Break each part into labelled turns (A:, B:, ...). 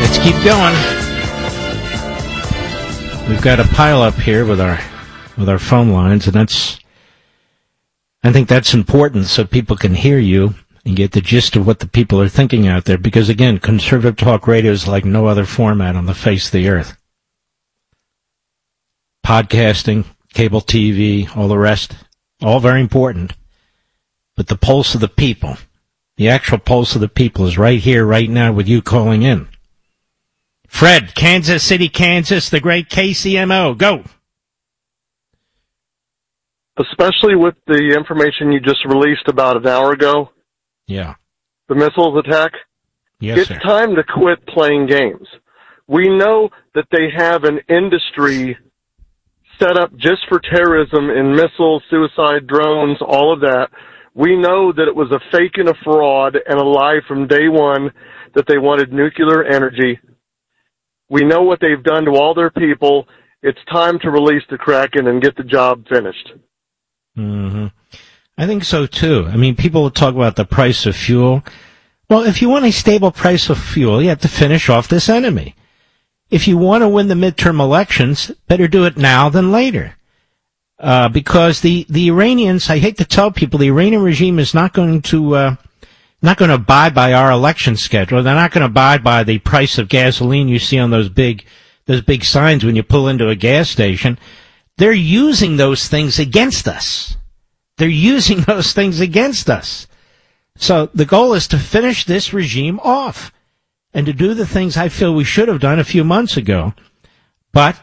A: Let's keep going. We've got a pile up here with our phone lines, and I think that's important so people can hear you and get the gist of what the people are thinking out there. Because again, conservative talk radio is like no other format on the face of the earth. Podcasting, cable TV, all the rest, all very important. But the pulse of the people, the actual pulse of the people is right here, right now with you calling in. Fred, Kansas City, Kansas, the great KCMO. Go.
B: Especially with the information you just released about an hour ago.
A: Yeah.
B: The missiles attack.
A: Yes,
B: it's
A: sir.
B: time to quit playing games. We know that they have an industry set up just for terrorism in missiles, suicide drones, all of that. We know that it was a fake and a fraud and a lie from day one that they wanted nuclear energy. We know what they've done to all their people. It's time to release the Kraken and get the job finished.
A: Mm-hmm. I think so, too. I mean, people will talk about the price of fuel. Well, if you want a stable price of fuel, you have to finish off this enemy. If you want to win the midterm elections, better do it now than later. Because the Iranians, I hate to tell people, the Iranian regime is not going to abide by our election schedule. They're not going to abide by the price of gasoline you see on those big signs when you pull into a gas station. They're using those things against us. They're using those things against us. So the goal is to finish this regime off and to do the things I feel we should have done a few months ago. But,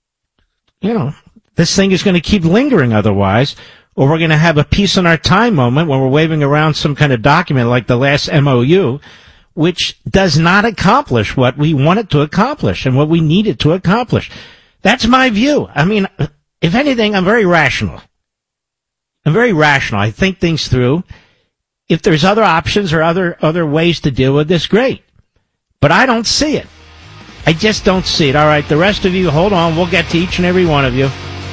A: this thing is going to keep lingering otherwise, or we're going to have a peace in our time moment when we're waving around some kind of document like the last MOU, which does not accomplish what we want it to accomplish and what we need it to accomplish. That's my view. I mean, if anything, I'm very rational. I think things through. If there's other options or other ways to deal with this, great. But I don't see it. I just don't see it. All right, the rest of you, hold on. We'll get to each and every one of you.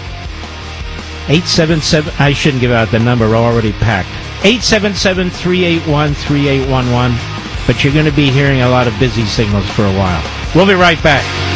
A: 877, I shouldn't give out the number, we're already packed. 877-381-3811. But you're going to be hearing a lot of busy signals for a while. We'll be right back.